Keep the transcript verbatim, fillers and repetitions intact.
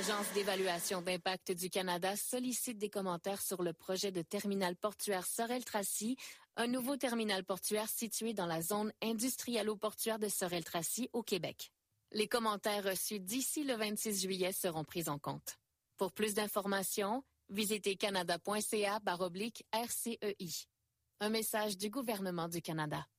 L'Agence d'évaluation d'impact du Canada sollicite des commentaires sur le projet de terminal portuaire Sorel-Tracy, un nouveau terminal portuaire situé dans la zone industriello-portuaire de Sorel-Tracy au Québec. Les commentaires reçus d'ici le vingt-six juillet seront pris en compte. Pour plus d'informations, visitez canada point c a barre oblique R C E I. Un message du gouvernement du Canada.